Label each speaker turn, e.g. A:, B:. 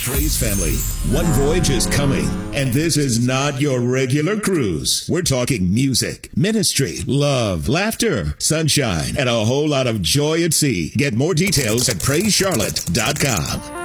A: Praise family, one voyage is coming, and this is not your regular cruise. We're talking music, ministry, love, laughter, sunshine, and a whole lot of joy at sea. Get more details at praisecharlotte.com.